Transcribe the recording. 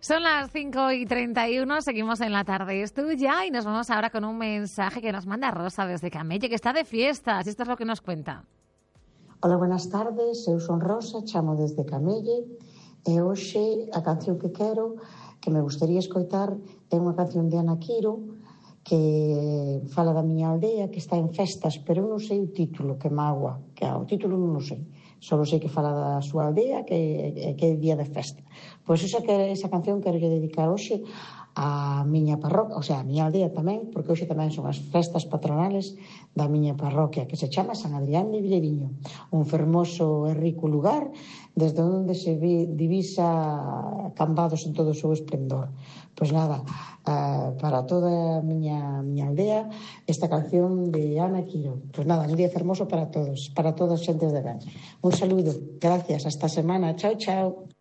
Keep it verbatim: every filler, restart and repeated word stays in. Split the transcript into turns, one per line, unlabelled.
Son las cinco y treinta y uno, seguimos en La Tarde es Tuya y nos vamos ahora con un mensaje que nos manda Rosa desde Camelle, que está de fiestas. Esto es lo que nos cuenta.
Hola, buenas tardes, eu son Rosa, chamo desde Camelle e hoxe a canción que quero, que me gustaría escoitar, é unha canción de Ana Quiro que fala da miña aldea, que está en festas, pero non sei o título, que mágoa, que o título non o sei. Só sei que fala da súa aldea, que, que é día de festa. Pois esa, que, esa canción quero dedicar hoxe a miña parroquia, o sea, a miña aldea tamén, porque hoxe tamén son as festas patronales da miña parroquia, que se chama San Adrián de Villeriño, un fermoso e rico lugar desde onde se vi, divisa Cambados en todo o seu esplendor. Pois nada, uh, para toda a miña, miña aldea, esta canción de Ana Quiro. Pois nada, un día fermoso para todos, para todas as xentes de ben. Un saludo, gracias, hasta a semana, chao, chao.